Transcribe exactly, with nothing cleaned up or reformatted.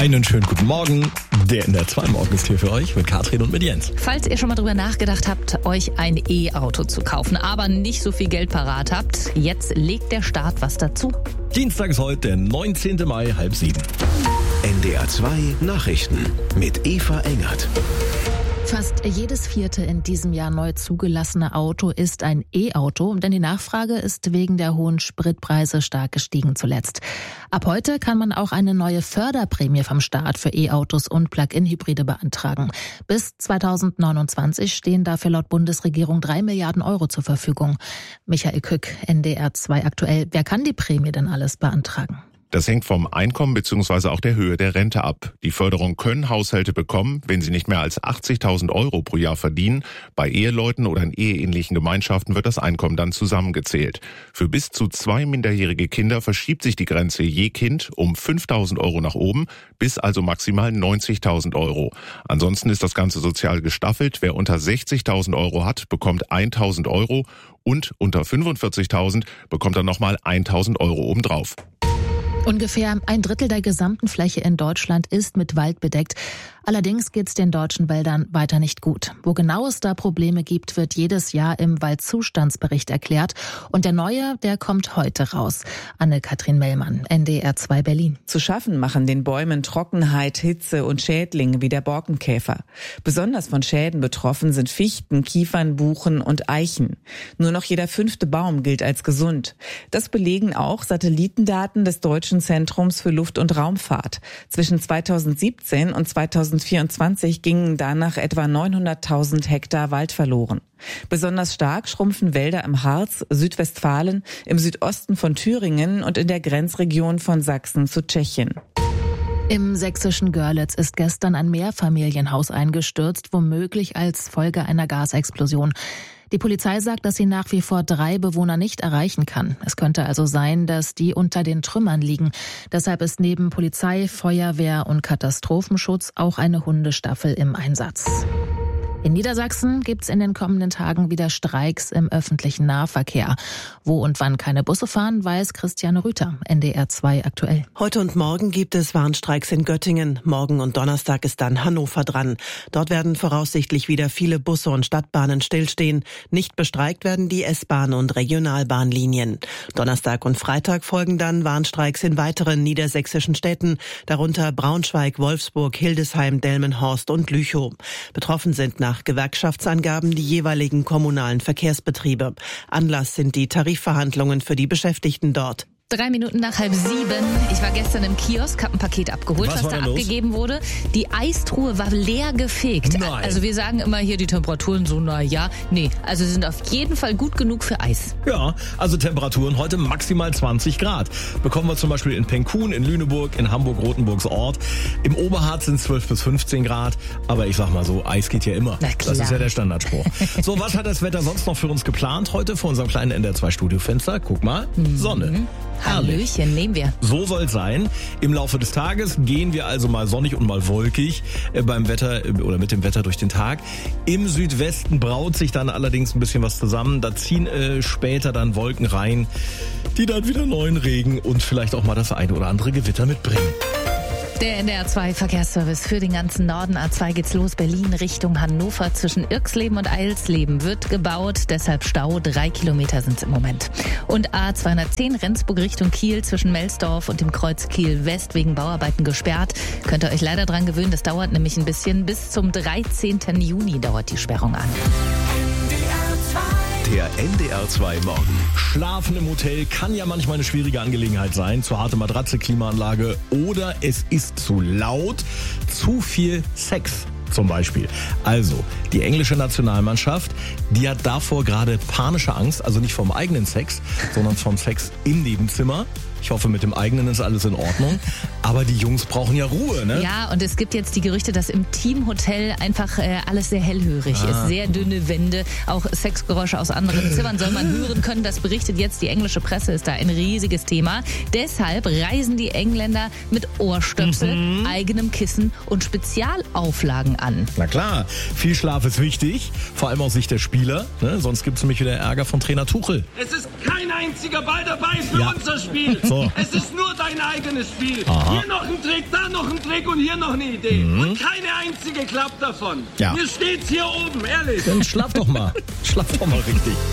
Einen schönen guten Morgen. Der in der zwei Morgen ist hier für euch mit Katrin und mit Jens. Falls ihr schon mal drüber nachgedacht habt, euch ein E-Auto zu kaufen, aber nicht so viel Geld parat habt, jetzt legt der Staat was dazu. Dienstag ist heute der neunzehnten Mai, halb sieben. N D R zwei Nachrichten mit Eva Engert. Fast jedes vierte in diesem Jahr neu zugelassene Auto ist ein E-Auto, denn die Nachfrage ist wegen der hohen Spritpreise stark gestiegen zuletzt. Ab heute kann man auch eine neue Förderprämie vom Staat für E-Autos und Plug-in-Hybride beantragen. Bis zweitausendneunundzwanzig stehen dafür laut Bundesregierung drei Milliarden Euro zur Verfügung. Michael Kück, N D R zwei aktuell. Wer kann die Prämie denn alles beantragen? Das hängt vom Einkommen bzw. auch der Höhe der Rente ab. Die Förderung können Haushalte bekommen, wenn sie nicht mehr als achtzigtausend Euro pro Jahr verdienen. Bei Eheleuten oder in eheähnlichen Gemeinschaften wird das Einkommen dann zusammengezählt. Für bis zu zwei minderjährige Kinder verschiebt sich die Grenze je Kind um fünftausend Euro nach oben, bis also maximal neunzigtausend Euro. Ansonsten ist das Ganze sozial gestaffelt. Wer unter sechzigtausend Euro hat, bekommt tausend Euro und unter fünfundvierzigtausend bekommt er nochmal tausend Euro obendrauf. Ungefähr ein Drittel der gesamten Fläche in Deutschland ist mit Wald bedeckt. Allerdings geht's den deutschen Wäldern weiter nicht gut. Wo genau es da Probleme gibt, wird jedes Jahr im Waldzustandsbericht erklärt. Und der neue, der kommt heute raus. Anne-Kathrin Mellmann, N D R zwei Berlin. Zu schaffen machen den Bäumen Trockenheit, Hitze und Schädlinge wie der Borkenkäfer. Besonders von Schäden betroffen sind Fichten, Kiefern, Buchen und Eichen. Nur noch jeder fünfte Baum gilt als gesund. Das belegen auch Satellitendaten des Deutschen Zentrums für Luft- und Raumfahrt. Zwischen zweitausendsiebzehn und zweitausendvierundzwanzig gingen danach etwa neunhunderttausend Hektar Wald verloren. Besonders stark schrumpfen Wälder im Harz, Südwestfalen, im Südosten von Thüringen und in der Grenzregion von Sachsen zu Tschechien. Im sächsischen Görlitz ist gestern ein Mehrfamilienhaus eingestürzt, womöglich als Folge einer Gasexplosion. Die Polizei sagt, dass sie nach wie vor drei Bewohner nicht erreichen kann. Es könnte also sein, dass die unter den Trümmern liegen. Deshalb ist neben Polizei, Feuerwehr und Katastrophenschutz auch eine Hundestaffel im Einsatz. In Niedersachsen gibt's in den kommenden Tagen wieder Streiks im öffentlichen Nahverkehr. Wo und wann keine Busse fahren, weiß Christiane Rüther, N D R zwei aktuell. Heute und morgen gibt es Warnstreiks in Göttingen. Morgen und Donnerstag ist dann Hannover dran. Dort werden voraussichtlich wieder viele Busse und Stadtbahnen stillstehen. Nicht bestreikt werden die S-Bahn- und Regionalbahnlinien. Donnerstag und Freitag folgen dann Warnstreiks in weiteren niedersächsischen Städten, darunter Braunschweig, Wolfsburg, Hildesheim, Delmenhorst und Lüchow. Betroffen sind nach Nach Gewerkschaftsangaben die jeweiligen kommunalen Verkehrsbetriebe. Anlass sind die Tarifverhandlungen für die Beschäftigten dort. Drei Minuten nach halb sieben. Ich war gestern im Kiosk, habe ein Paket abgeholt, was, was da abgegeben los? wurde. Die Eistruhe war leer gefegt. Nein. Also wir sagen immer hier die Temperaturen so, na ja. Nee, also sie sind auf jeden Fall gut genug für Eis. Ja, also Temperaturen heute maximal zwanzig Grad. Bekommen wir zum Beispiel in Penkun, in Lüneburg, in Hamburg-Rothenburgs Ort. Im Oberharz sind zwölf bis fünfzehn Grad. Aber ich sag mal so, Eis geht ja immer. Na klar. Das ist ja der Standardspruch. So, was hat das Wetter sonst noch für uns geplant heute vor unserem kleinen N D R zwei Studiofenster? Guck mal, mhm. Sonne. Herrlich. Hallöchen, nehmen wir. So soll es sein. Im Laufe des Tages gehen wir also mal sonnig und mal wolkig äh, beim Wetter äh, oder mit dem Wetter durch den Tag. Im Südwesten braut sich dann allerdings ein bisschen was zusammen. Da ziehen äh, später dann Wolken rein, die dann wieder neuen Regen und vielleicht auch mal das eine oder andere Gewitter mitbringen. Der N D R zwei Verkehrsservice für den ganzen Norden. A zwei geht's los, Berlin Richtung Hannover. Zwischen Irxleben und Eilsleben wird gebaut, deshalb Stau. Drei Kilometer sind's im Moment. Und A zweihundertzehn Rendsburg Richtung Kiel zwischen Melsdorf und dem Kreuz Kiel West wegen Bauarbeiten gesperrt. Könnt ihr euch leider dran gewöhnen, das dauert nämlich ein bisschen. Bis zum dreizehnten Juni dauert die Sperrung an. Der N D R zwei Morgen. Schlafen im Hotel kann ja manchmal eine schwierige Angelegenheit sein. Zu harte Matratze, Klimaanlage oder es ist zu laut, zu viel Sex zum Beispiel. Also, die englische Nationalmannschaft, die hat davor gerade panische Angst, also nicht vom eigenen Sex, sondern vom Sex im Nebenzimmer. Ich hoffe, mit dem eigenen ist alles in Ordnung. Aber die Jungs brauchen ja Ruhe, ne? Ja, und es gibt jetzt die Gerüchte, dass im Teamhotel einfach äh, alles sehr hellhörig ah. ist. Sehr dünne Wände, auch Sexgeräusche aus anderen Zimmern soll man hören können. Das berichtet jetzt die englische Presse, ist da ein riesiges Thema. Deshalb reisen die Engländer mit Ohrstöpsel, mhm. eigenem Kissen und Spezialauflagen an. Na klar, viel Schlaf ist wichtig, vor allem aus Sicht der Spieler. Ne? Sonst gibt es nämlich wieder Ärger von Trainer Tuchel. Es ist kein einziger Ball dabei für ja. unser Spiel. So. Es ist nur dein eigenes Spiel. Aha. Hier noch ein Trick, da noch ein Trick und hier noch eine Idee. Mhm. Und keine einzige klappt davon. Ja. Mir steht's hier oben, ehrlich. Dann schlaf doch mal. Schlaf doch mal richtig.